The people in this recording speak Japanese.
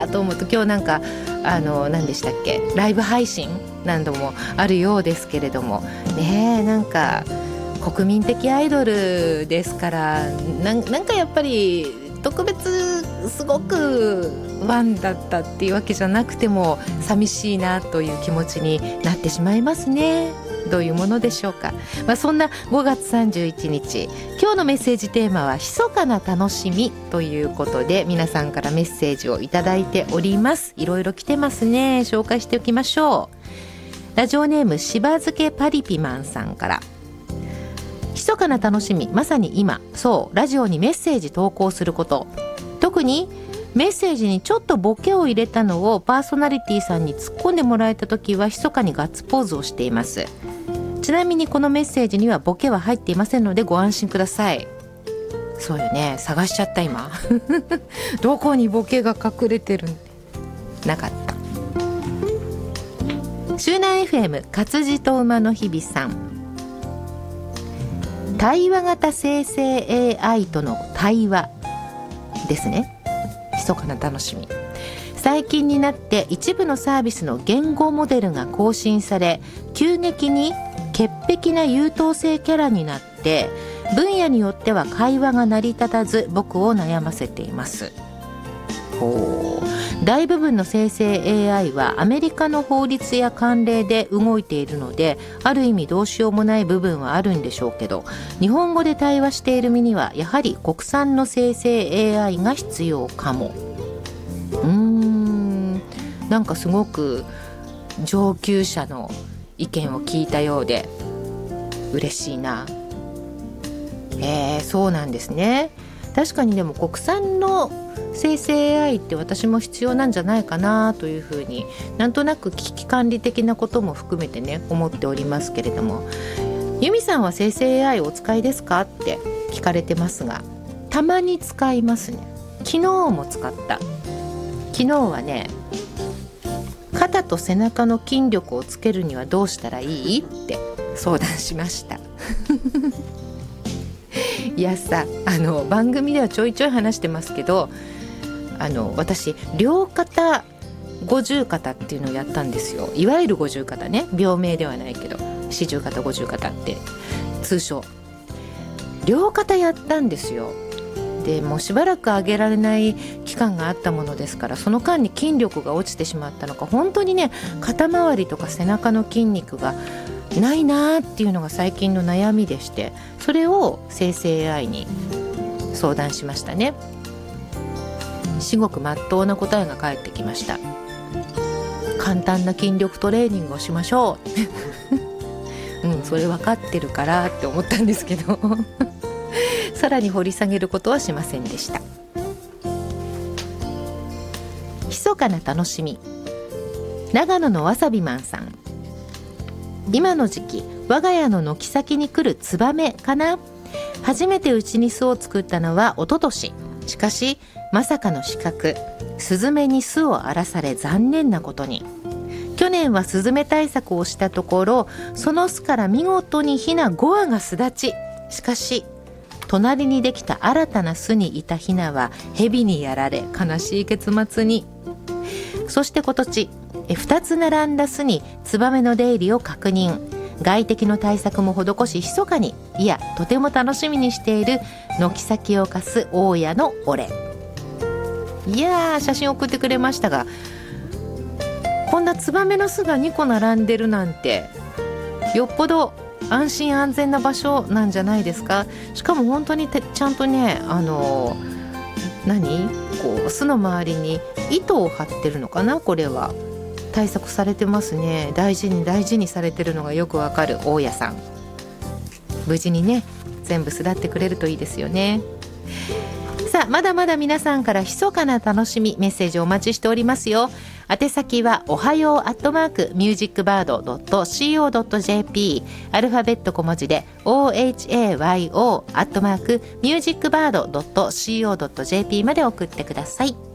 と思うと、今日なんか何でしたっけ、ライブ配信何度もあるようですけれどもね、なんか国民的アイドルですから、なんかやっぱり特別すごくファンだったっていうわけじゃなくても寂しいなという気持ちになってしまいますね。どういうものでしょうか。そんな5月31日、今日のメッセージテーマは密かな楽しみということで、皆さんからメッセージをいただいております。いろいろ来てますね。紹介しておきましょう。ラジオネームしば漬けパリピマンさんから、密かな楽しみ、まさに今、そうラジオにメッセージ投稿すること、特にメッセージにちょっとボケを入れたのをパーソナリティさんに突っ込んでもらえた時は密かにガッツポーズをしています。ちなみにこのメッセージにはボケは入っていませんのでご安心ください。そうよね、探しちゃった今どこにボケが隠れてるんなかった。周南 FM 活字と馬の日々さん、対話型生成 AI との対話ですね。密かな楽しみ。最近になって一部のサービスの言語モデルが更新され、急激に潔癖な優等生キャラになって、分野によっては会話が成り立たず僕を悩ませています。大部分の生成 AI はアメリカの法律や慣例で動いているので、ある意味どうしようもない部分はあるんでしょうけど、日本語で対話している身にはやはり国産の生成 AI が必要かも。なんかすごく上級者の意見を聞いたようで嬉しいな。そうなんですね。確かにでも国産の生成 AI って私も必要なんじゃないかなというふうに、なんとなく危機管理的なことも含めてね思っておりますけれども、由美さんは生成 AI をお使いですかって聞かれてますが、たまに使いますね。昨日も使った。昨日はね、肩と背中の筋力をつけるにはどうしたらいいって相談しましたいやさ、番組ではちょいちょい話してますけど、私両肩五十肩っていうのをやったんですよ。いわゆる五十肩ね、病名ではないけど四十肩五十肩って通称。両肩やったんですよ。でもうしばらく上げられない期間があったものですから、その間に筋力が落ちてしまったのか、本当にね肩周りとか背中の筋肉がないなっていうのが最近の悩みでして、それを生成 AI に相談しましたね。至極真っ当な答えが返ってきました。簡単な筋力トレーニングをしましょうそれ分かってるからって思ったんですけどさらに掘り下げることはしませんでした。密かな楽しみ。長野のわさびマンさん、今の時期我が家の軒先に来るツバメかな。初めてうちに巣を作ったのは一昨年。しかしまさかの死角、スズメに巣を荒らされ残念なことに。去年はスズメ対策をしたところ、その巣から見事にヒナ5羽が巣立ち、しかし隣にできた新たな巣にいたヒナはヘビにやられ悲しい結末に。そして今年2つ並んだ巣にツバメの出入りを確認。外敵の対策も施し、密かに、いやとても楽しみにしている軒先を貸す大家の俺。いや写真送ってくれましたが、こんなツバメの巣が2個並んでるなんてよっぽど安心安全な場所なんじゃないですか。しかも本当にちゃんとね、こう巣の周りに糸を張ってるのかな、これは対策されてますね。大事にされてるのがよくわかる大家さん。無事にね全部巣立ってくれるといいですよね。さあ、まだまだ皆さんから密かな楽しみメッセージお待ちしておりますよ。宛先はおはよう@musicbird.co.jp、 アルファベット小文字で ohayo@musicbird.co.jp まで送ってください。